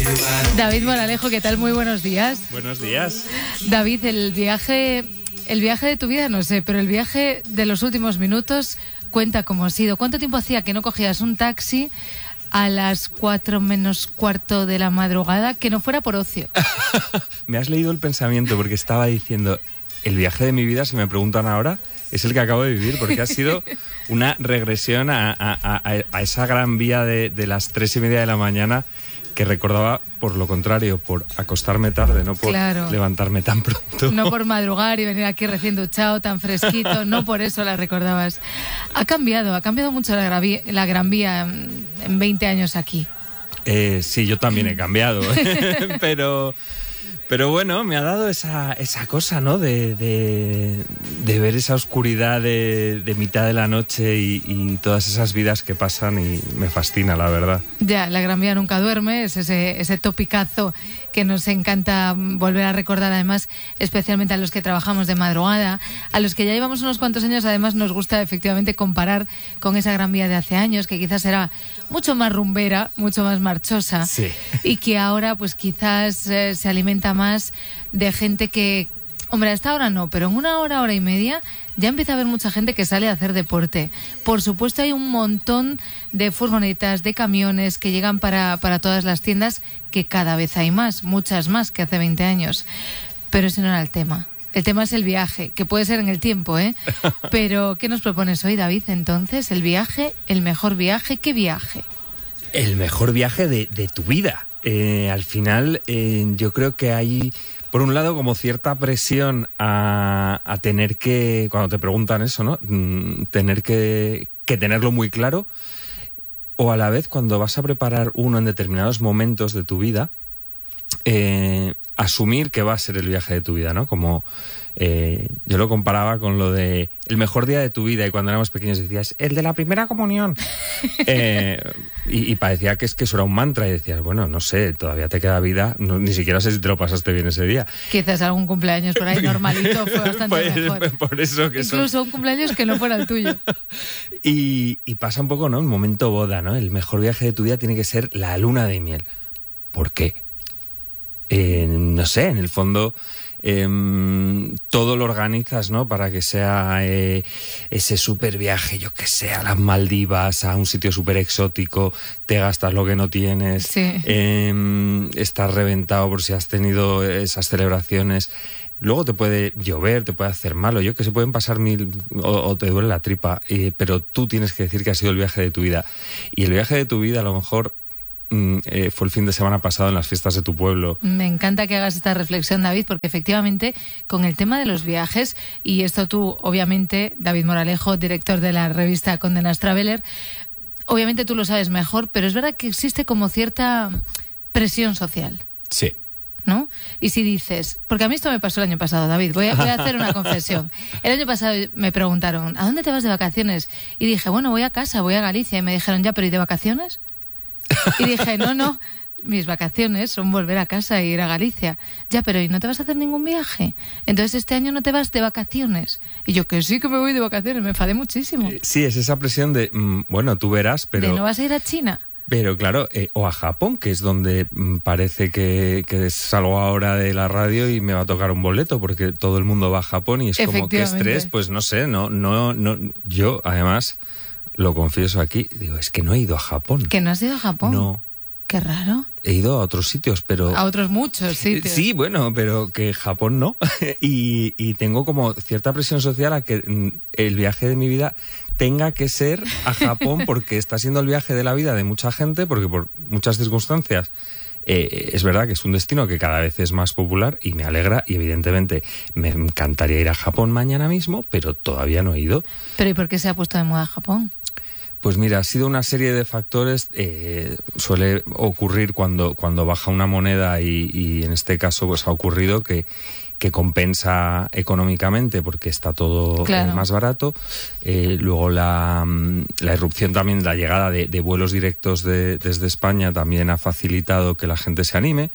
David Moralejo, ¿qué tal? Muy buenos días. Buenos días. David, el viaje de tu vida no sé, pero el viaje de los últimos minutos, cuenta cómo ha sido. ¿Cuánto tiempo hacía que no cogías un taxi a las 4 menos cuarto de la madrugada que no fuera por ocio? Me has leído el pensamiento porque estaba diciendo, el viaje de mi vida, si me preguntan ahora, es el que acabo de vivir, porque ha sido una regresión a esa gran vía de las 3:30 de la mañana que recordaba por lo contrario, por acostarme tarde, no por levantarme tan pronto. No por madrugar y venir aquí recién duchado, tan fresquito, no por eso la recordabas. Ha cambiado mucho la Gran Vía en 20 años aquí. Sí, yo también he cambiado, pero bueno, me ha dado esa cosa, ¿no? De ver esa oscuridad de mitad de la noche y todas esas vidas que pasan, y me fascina, la verdad. Ya, la Gran Vía nunca duerme, es ese topicazo que nos encanta volver a recordar, además, especialmente a los que trabajamos de madrugada, a los que ya llevamos unos cuantos años. Además nos gusta efectivamente comparar con esa Gran Vía de hace años, que quizás era mucho más rumbera, mucho más marchosa, sí. Y que ahora pues quizás se alimenta más de gente que, hombre, hasta ahora no, pero en una hora y media ya empieza a haber mucha gente que sale a hacer deporte. Por supuesto hay un montón de furgonetas, de camiones que llegan para todas las tiendas, que cada vez hay más, muchas más que hace 20 años. Pero ese no era el tema. El tema es el viaje, que puede ser en el tiempo, ¿eh? Pero, ¿qué nos propones hoy, David? Entonces, el viaje, el mejor viaje, ¿qué viaje? El mejor viaje de tu vida. Al final, yo creo que hay, por un lado, como cierta presión a tener que, cuando te preguntan eso, ¿no? Tener que tenerlo muy claro, o a la vez, cuando vas a preparar uno en determinados momentos de tu vida, asumir que va a ser el viaje de tu vida, ¿no? Como yo lo comparaba con lo de el mejor día de tu vida, y cuando éramos pequeños decías, el de la primera comunión. Y parecía que eso era un mantra, y decías, bueno, no sé, todavía te queda vida, ni siquiera sé si te lo pasaste bien ese día. Quizás algún cumpleaños por ahí normalito fue bastante mejor. Por eso que incluso un cumpleaños que no fuera el tuyo. Y pasa un poco, ¿no? El momento boda, ¿no? El mejor viaje de tu vida tiene que ser la luna de miel. ¿Por qué? No sé, en el fondo todo lo organizas, ¿no? Para que sea ese súper viaje, yo que sé, a las Maldivas, a un sitio súper exótico, te gastas lo que no tienes, sí. Estás reventado por si has tenido esas celebraciones. Luego te puede llover, te puede hacer malo, yo que se pueden pasar mil, o te duele la tripa, pero tú tienes que decir que ha sido el viaje de tu vida. Y el viaje de tu vida, a lo mejor, fue el fin de semana pasado en las fiestas de tu pueblo. Me encanta que hagas esta reflexión, David, porque efectivamente con el tema de los viajes, y esto tú, obviamente, David Moralejo, director de la revista Condé Nast Traveler, obviamente tú lo sabes mejor, pero es verdad que existe como cierta presión social. Sí. ¿No? Y si dices, porque a mí esto me pasó el año pasado, David, voy a hacer una confesión. El año pasado me preguntaron, ¿a dónde te vas de vacaciones? Y dije, bueno, voy a casa, voy a Galicia. Y me dijeron, ya, pero ¿y de vacaciones? Y dije, no, mis vacaciones son volver a casa e ir a Galicia. Ya, pero ¿y no te vas a hacer ningún viaje? Entonces este año no te vas de vacaciones. Y yo, que sí que me voy de vacaciones, me enfadé muchísimo. Sí, es esa presión de, bueno, tú verás, pero... ¿De no vas a ir a China? Pero claro, o a Japón, que es donde parece que salgo ahora de la radio y me va a tocar un boleto, porque todo el mundo va a Japón y es como, qué estrés, pues no sé, no, yo además... Lo confieso aquí, digo, es que no he ido a Japón. ¿Que no has ido a Japón? No. Qué raro. He ido a otros sitios, pero... A otros muchos sitios. Sí, bueno, pero que Japón no. y tengo como cierta presión social a que el viaje de mi vida tenga que ser a Japón, porque está siendo el viaje de la vida de mucha gente, porque por muchas circunstancias es verdad que es un destino que cada vez es más popular y me alegra, y evidentemente me encantaría ir a Japón mañana mismo, pero todavía no he ido. ¿Pero y por qué se ha puesto de moda Japón? Pues mira, ha sido una serie de factores. Suele ocurrir cuando baja una moneda y en este caso pues ha ocurrido que compensa económicamente porque está todo más barato. Luego la irrupción también, la llegada de vuelos directos desde España también ha facilitado que la gente se anime.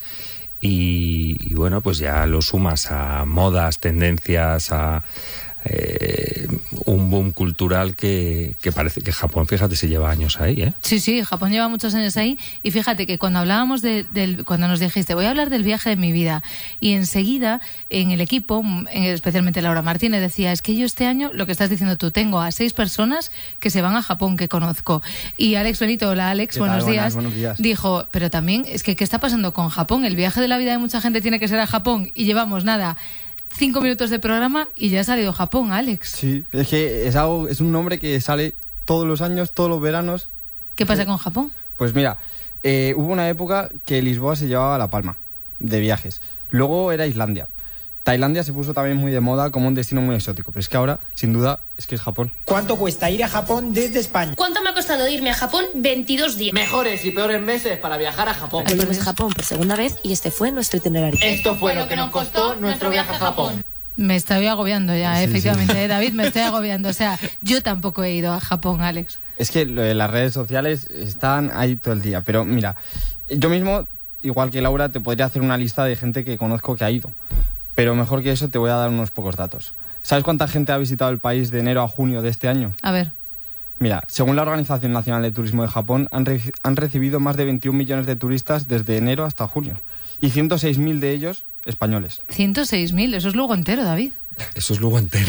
Y bueno, pues ya lo sumas a modas, tendencias, a un boom cultural que parece que Japón, fíjate, se lleva años ahí, ¿eh? Sí, Japón lleva muchos años ahí, y fíjate que cuando hablábamos cuando nos dijiste, voy a hablar del viaje de mi vida, y enseguida en el equipo, especialmente Laura Martínez, decía, es que yo este año, lo que estás diciendo tú, tengo a 6 personas que se van a Japón que conozco. Y Alex Benito, hola Alex, buenos días, dijo, pero también es que ¿qué está pasando con Japón? El viaje de la vida de mucha gente tiene que ser a Japón, y llevamos nada, 5 minutos de programa y ya ha salido Japón, Alex. Sí, es que es un nombre que sale todos los años, todos los veranos. ¿Qué pasa con Japón? Pues mira, hubo una época que Lisboa se llevaba la palma de viajes. Luego era Islandia. Tailandia se puso también muy de moda como un destino muy exótico, pero es que ahora, sin duda, es que es Japón. ¿Cuánto cuesta ir a Japón desde España? ¿Cuánto me ha costado irme a Japón? 22 días. Mejores y peores meses para viajar a Japón. Volvemos a Japón por segunda vez y este fue nuestro itinerario. Esto fue lo que nos costó nuestro viaje a Japón. Me estoy agobiando ya, Sí, efectivamente, sí. David, me estoy agobiando. O sea, yo tampoco he ido a Japón, Alex. Es que lo de las redes sociales están ahí todo el día, pero mira, yo mismo, igual que Laura, te podría hacer una lista de gente que conozco que ha ido. Pero mejor que eso te voy a dar unos pocos datos. ¿Sabes cuánta gente ha visitado el país de enero a junio de este año? A ver. Mira, según la Organización Nacional de Turismo de Japón, han recibido más de 21 millones de turistas desde enero hasta junio. Y 106.000 de ellos españoles. 106.000, eso es Lugo entero, David. Eso es Lugo entero.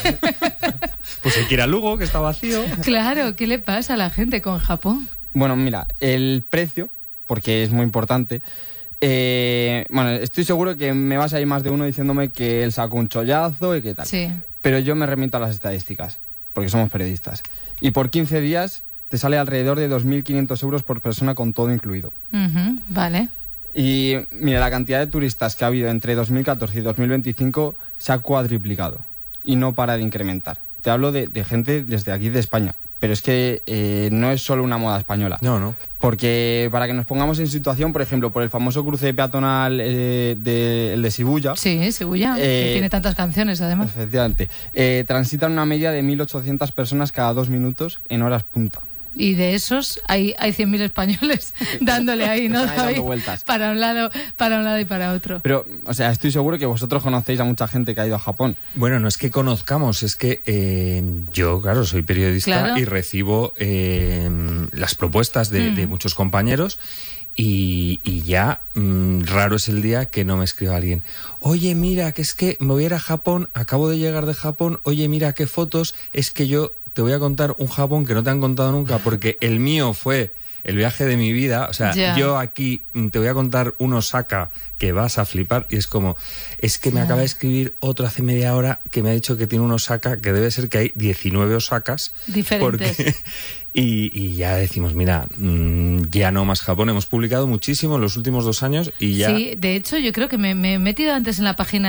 Pues hay que ir a Lugo, que está vacío. Claro, ¿qué le pasa a la gente con Japón? Bueno, mira, el precio, porque es muy importante. Bueno, estoy seguro que me vas a ir más de uno diciéndome que él sacó un chollazo y qué tal. Sí. Pero yo me remito a las estadísticas, porque somos periodistas. Y por 15 días te sale alrededor de 2.500 euros por persona con todo incluido. Vale. Y mira, la cantidad de turistas que ha habido entre 2014 y 2025 se ha cuadriplicado y no para de incrementar. Te hablo de gente desde aquí de España, pero es que no es solo una moda española. No. Porque para que nos pongamos en situación, por ejemplo, por el famoso cruce peatonal el de Shibuya. Sí, Shibuya, que tiene tantas canciones además. Efectivamente. Transitan una media de 1.800 personas cada 2 minutos en horas punta. Y de esos hay 100.000 españoles dándole ahí, ¿no? Están ahí dando vueltas. Para un lado y para otro. Pero, o sea, estoy seguro que vosotros conocéis a mucha gente que ha ido a Japón. Bueno, no es que conozcamos, es que yo, claro, soy periodista, claro, y recibo las propuestas de muchos compañeros y ya raro es el día que no me escriba alguien. Oye, mira, que es que me voy a ir a Japón, acabo de llegar de Japón, oye, mira qué fotos, es que yo te voy a contar un Japón que no te han contado nunca, porque el mío fue el viaje de mi vida. O sea, yo aquí te voy a contar un Osaka que vas a flipar, y es como, es que me acaba de escribir otro hace media hora que me ha dicho que tiene un Osaka, que debe ser que hay 19 Osakas diferentes. Y ya decimos, mira, ya no más Japón. Hemos publicado muchísimo en los últimos 2 años y ya... Sí, de hecho yo creo que me he metido antes en la página